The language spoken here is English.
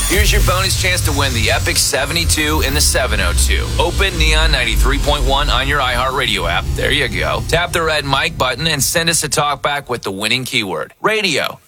Here's your bonus chance to win the Epic 72 and the 702. Open Neon 93.1 on your iHeartRadio app. There you go. Tap the red mic button and send us a talkback with the winning keyword, radio.